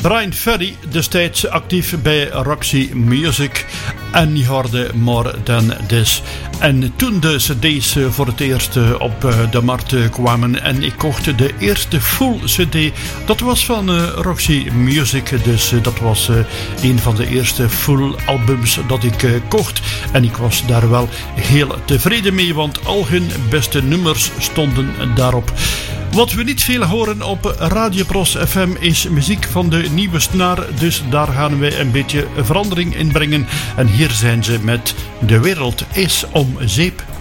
Brian Ferry, destijds actief bij Roxy Music. En die hoorde More Than This. En toen de cd's voor het eerst op de markt kwamen en ik kocht de eerste full cd, dat was van Roxy Music. Dus dat was een van de eerste full albums dat ik kocht. En ik was daar wel heel tevreden mee, want al hun beste nummers stonden daarop. Wat we niet veel horen op Radio Pros FM is muziek van de nieuwe snaar. Dus daar gaan we een beetje verandering in brengen. En hier zijn ze met De Wereld is om Zeep.